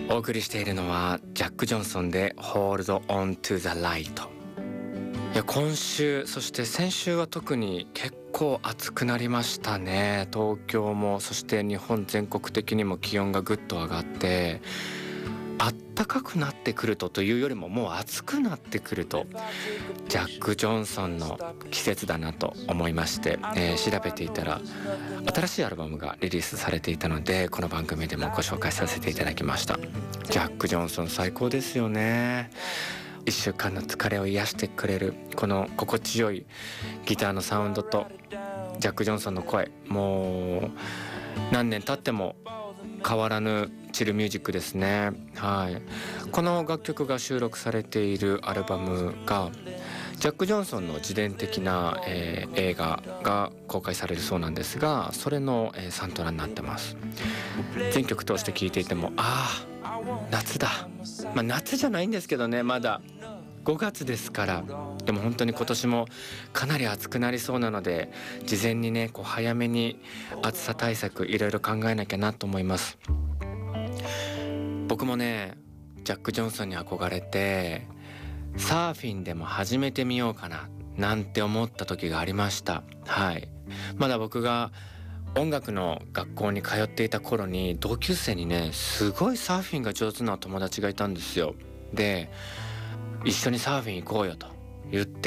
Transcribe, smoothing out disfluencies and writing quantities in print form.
お送りしているのはジャック・ジョンソンで Hold On To The Light。 いや、今週そして先週は特に結構暑くなりましたね。東京もそして日本全国的にも気温がぐっと上がって、暖かくなってくるというよりももう暑くなってくるとジャック・ジョンソンの季節だなと思いまして、調べていたら新しいアルバムがリリースされていたので、この番組でもご紹介させていただきました。ジャック・ジョンソン最高ですよね。1週間の疲れを癒してくれるこの心地よいギターのサウンドとジャック・ジョンソンの声、もう何年経っても変わらぬチルミュージックですね。はい、この楽曲が収録されているアルバムがジャック・ジョンソンの自伝的な、映画が公開されるそうなんですが、それの、サントラになってます。全曲通して聴いていても夏だ、夏じゃないんですけどね、まだ5月ですから。でも本当に今年もかなり暑くなりそうなので、事前にね早めに暑さ対策いろいろ考えなきゃなと思います。僕もねジャック・ジョンソンに憧れてサーフィンでも始めてみようかななんて思った時がありました。はい、まだ僕が音楽の学校に通っていた頃に同級生にねすごいサーフィンが上手な友達がいたんですよ。で、一緒にサーフィン行こうよと言って